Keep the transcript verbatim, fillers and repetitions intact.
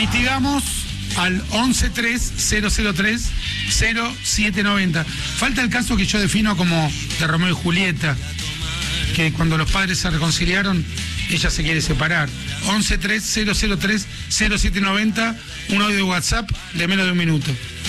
Mitigamos al once tres cero cero tres cero siete noventa. Falta el caso que yo defino como de Romeo y Julieta, que cuando los padres se reconciliaron, ella se quiere separar. once tres cero cero tres cero siete noventa, un audio de WhatsApp de menos de un minuto.